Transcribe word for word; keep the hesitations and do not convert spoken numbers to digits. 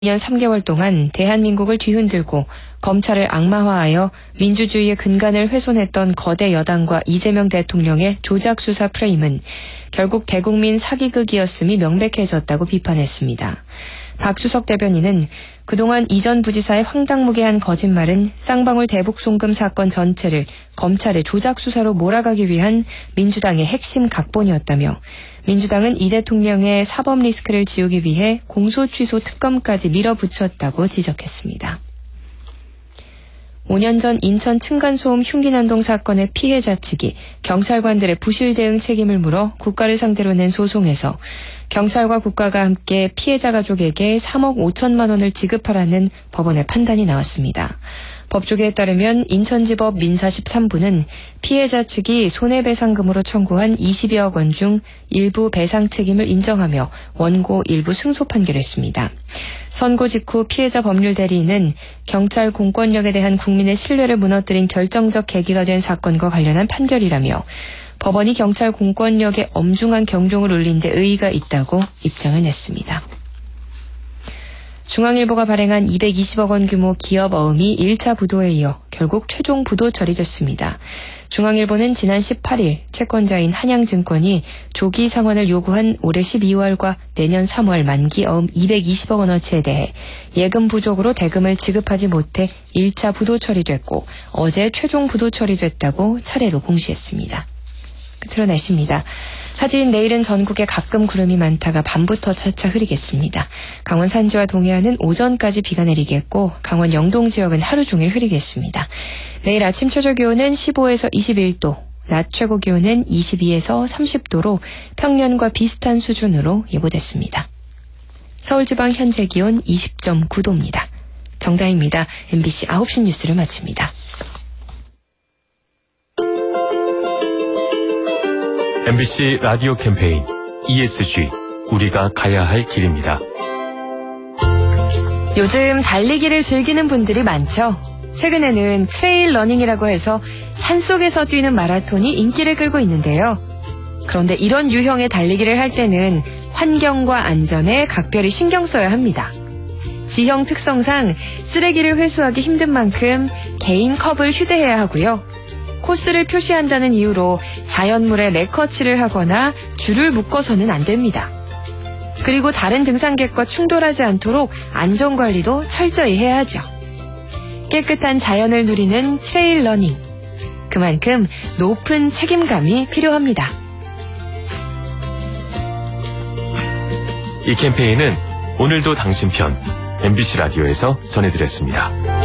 이 년 삼 개월 동안 대한민국을 뒤흔들고 검찰을 악마화하여 민주주의의 근간을 훼손했던 거대 여당과 이재명 대통령의 조작수사 프레임은 결국 대국민 사기극이었음이 명백해졌다고 비판했습니다. 박수석 대변인은 그동안 이전 부지사의 황당무계한 거짓말은 쌍방울 대북송금 사건 전체를 검찰의 조작수사로 몰아가기 위한 민주당의 핵심 각본이었다며 민주당은 이 대통령의 사법 리스크를 지우기 위해 공소취소 특검까지 밀어붙였다고 지적했습니다. 오 년 전 인천 층간소음 흉기난동 사건의 피해자 측이 경찰관들의 부실 대응 책임을 물어 국가를 상대로 낸 소송에서 경찰과 국가가 함께 피해자 가족에게 삼억 오천만 원을 지급하라는 법원의 판단이 나왔습니다. 법조계에 따르면 인천지법 민사 십삼 부는 피해자 측이 손해배상금으로 청구한 이십여억 원 중 일부 배상 책임을 인정하며 원고 일부 승소 판결했습니다. 선고 직후 피해자 법률 대리인은 경찰 공권력에 대한 국민의 신뢰를 무너뜨린 결정적 계기가 된 사건과 관련한 판결이라며 법원이 경찰 공권력에 엄중한 경종을 울린 데 의의가 있다고 입장을 냈습니다. 중앙일보가 발행한 이백이십억 원 규모 기업 어음이 일 차 부도에 이어 결국 최종 부도 처리됐습니다. 중앙일보는 지난 십팔 일 채권자인 한양증권이 조기 상환을 요구한 올해 십이월과 내년 삼월 만기 어음 이백이십억 원어치에 대해 예금 부족으로 대금을 지급하지 못해 일 차 부도 처리됐고 어제 최종 부도 처리됐다고 차례로 공시했습니다. 끝으로 날씨입니다. 하지인 내일은 전국에 가끔 구름이 많다가 밤부터 차차 흐리겠습니다. 강원 산지와 동해안은 오전까지 비가 내리겠고 강원 영동 지역은 하루 종일 흐리겠습니다. 내일 아침 최저 기온은 십오에서 이십일 도, 낮 최고 기온은 이십이에서 삼십 도로 평년과 비슷한 수준으로 예보됐습니다. 서울지방 현재 기온 이십 점 구 도입니다. 정다희입니다. 엠비씨 아홉 시 뉴스를 마칩니다. 엠비씨 라디오 캠페인 이에스지 우리가 가야 할 길입니다. 요즘 달리기를 즐기는 분들이 많죠. 최근에는 트레일 러닝이라고 해서 산속에서 뛰는 마라톤이 인기를 끌고 있는데요. 그런데 이런 유형의 달리기를 할 때는 환경과 안전에 각별히 신경 써야 합니다. 지형 특성상 쓰레기를 회수하기 힘든 만큼 개인 컵을 휴대해야 하고요. 코스를 표시한다는 이유로 자연물에 레커치를 하거나 줄을 묶어서는 안 됩니다. 그리고 다른 등산객과 충돌하지 않도록 안전관리도 철저히 해야 하죠. 깨끗한 자연을 누리는 트레일 러닝. 그만큼 높은 책임감이 필요합니다. 이 캠페인은 오늘도 당신 편 엠비씨 라디오에서 전해드렸습니다.